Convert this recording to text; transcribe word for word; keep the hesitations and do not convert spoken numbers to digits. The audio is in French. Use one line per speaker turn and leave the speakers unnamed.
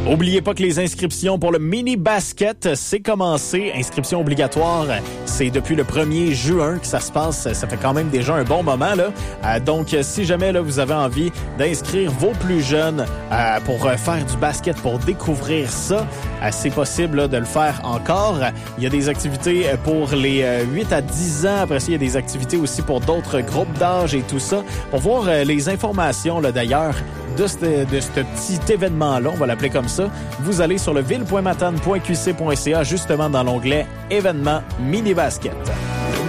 Oubliez pas que les inscriptions pour le mini-basket, c'est commencé. Inscription obligatoire, c'est depuis le premier juin que ça se passe. Ça fait quand même déjà un bon moment, là. Euh, donc, si jamais là, vous avez envie d'inscrire vos plus jeunes euh, pour euh, faire du basket, pour découvrir ça, euh, c'est possible là, de le faire encore. Il y a des activités pour les euh, huit à dix ans. Après ça, il y a des activités aussi pour d'autres groupes d'âge et tout ça. Pour voir euh, les informations, là, d'ailleurs, de ce, de ce petit événement-là, on va l'appeler comme ça, vous allez sur le ville point matane point q c point c a, justement dans l'onglet événements mini basket.